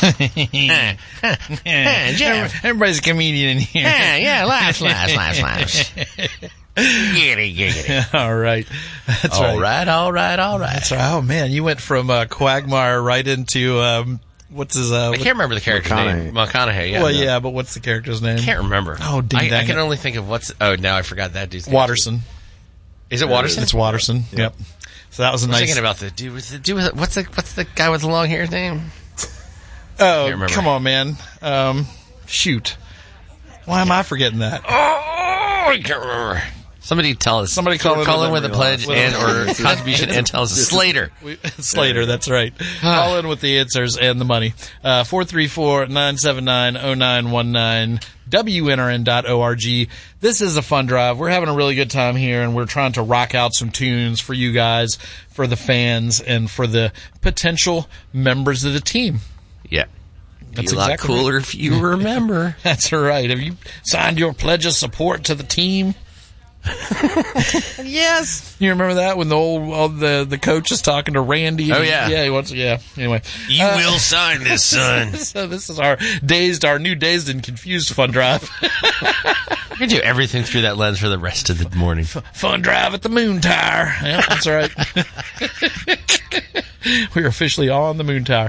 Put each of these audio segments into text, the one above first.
Everybody's a comedian in here. Yeah, laughs. Giggity. All right. That's right. All right. That's right. Oh, man, you went from Quagmire right into... what's his... I can't remember the character's name. McConaughey, yeah. Well, yeah, but what's the character's name? I can't remember. Oh, dang I can only think of what's... Oh, now I forgot that dude's name. Watterson. Is it Watterson? It's Watterson. Yep. So that was a nice... I was thinking about the dude with... What's the guy with the long hair's name? Oh, come on, man. Shoot. Why am I forgetting that? Oh, I can't remember. Somebody tell us. Somebody call in with a pledge and or contribution and tell us. Slater. Slater, that's right. Call in with the answers and the money. 434-979-0919, WNRN.org. This is a fun drive. We're having a really good time here, and we're trying to rock out some tunes for you guys, for the fans, and for the potential members of the team. Yeah. That's be a lot cooler if you remember. That's right. Have you signed your pledge of support to the team? Yes. You remember that when the coach is talking to Randy? Oh, yeah. Yeah, he wants, yeah. Anyway. You will sign this, son. So this is our new Dazed and Confused fun drive. We're going to do everything through that lens for the rest of the morning. Fun drive at the Moon Tower. Yeah, that's right. We're officially on the Moon Tower.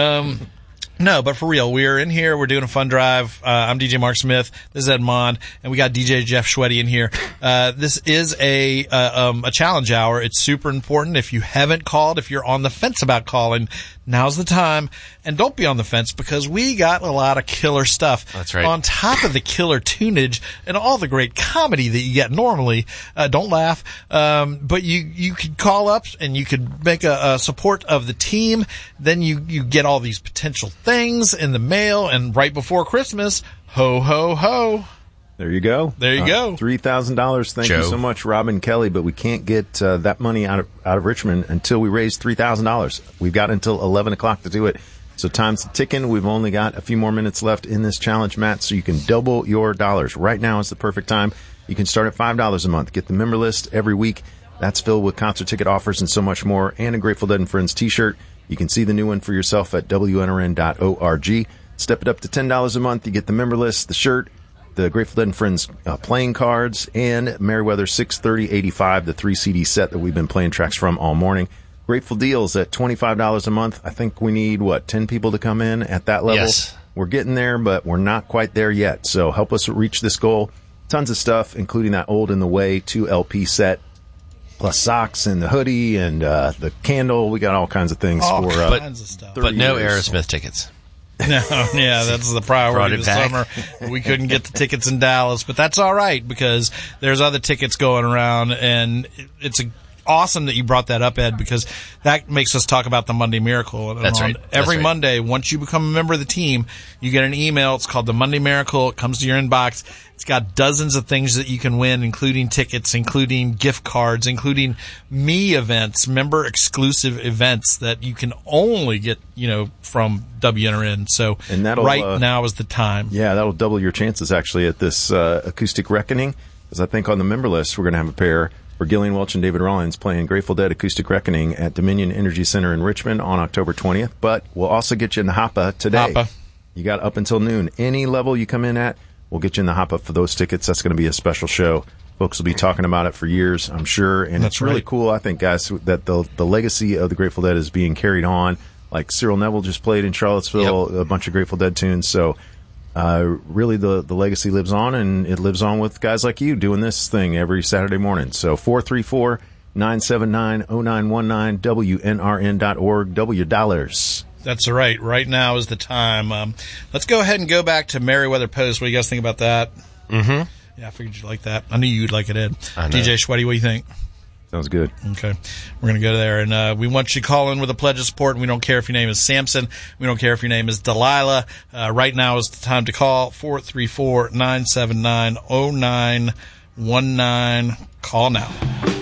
No, but for real, we're in here. We're doing a fun drive. I'm DJ Mark Smith. This is Ed Mond, and we got DJ Jeff Schweddy in here. This is a challenge hour. It's super important. If you haven't called, if you're on the fence about calling, now's the time. And don't be on the fence because we got a lot of killer stuff. That's right. On top of the killer tunage and all the great comedy that you get normally. Don't laugh. But you could call up and you could make a support of the team. Then you get all these potential things in the mail, and right before Christmas, ho, ho, ho. There you go. There you go. $3,000. Thank you so much, Robin Kelly. But we can't get that money out of Richmond until we raise $3,000. We've got until 11 o'clock to do it. So time's ticking. We've only got a few more minutes left in this challenge, Matt, so you can double your dollars. Right now is the perfect time. You can start at $5 a month. Get the member list every week. That's filled with concert ticket offers and so much more, and a Grateful Dead and Friends t-shirt. You can see the new one for yourself at WNRN.org. Step it up to $10 a month. You get the member list, the shirt, the Grateful Dead and Friends playing cards, and Merriweather 630-85, the 3-CD set that we've been playing tracks from all morning. Grateful deals at $25 a month. I think we need, 10 people to come in at that level? Yes. We're getting there, but we're not quite there yet. So help us reach this goal. Tons of stuff, including that Old in the Way 2 LP set, plus socks and the hoodie and the candle. We got all kinds of things all kinds of stuff. But no Aerosmith tickets. No, yeah, that's the priority this summer. We couldn't get the tickets in Dallas, but that's all right because there's other tickets going around, and it's awesome that you brought that up, Ed, because that makes us talk about the Monday Miracle. That's right. Every Monday, once you become a member of the team, you get an email. It's called the Monday Miracle. It comes to your inbox. It's got dozens of things that you can win, including tickets, including gift cards, including me events, member exclusive events that you can only get, from WNRN. So now is the time. Yeah, that'll double your chances actually at this Acoustic Reckoning, because I think on the member list we're going to have a pair for Gillian Welch and David Rollins playing Grateful Dead Acoustic Reckoning at Dominion Energy Center in Richmond on October 20th. But we'll also get you in the Hoppa today. You got up until noon. Any level you come in at, we'll get you in the Hoppa for those tickets. That's going to be a special show. Folks will be talking about it for years, I'm sure. And it's really cool, I think, guys, that the legacy of the Grateful Dead is being carried on. Like Cyril Neville just played in Charlottesville, a bunch of Grateful Dead tunes. So really the legacy lives on, and it lives on with guys like you doing this thing every Saturday morning. So 434-979-0919, WNRN.org, $. That's right. Right now is the time. Let's go ahead and go back to Merriweather Post. What do you guys think about that? Mm-hmm. Yeah, I figured you'd like that. I knew you'd like it, Ed. I know. DJ Schweddy, what do you think? Sounds good. Okay. We're going to go there, and we want you to call in with a pledge of support, and we don't care if your name is Samson. We don't care if your name is Delilah. Right now is the time to call, 434-979-0919. Call now.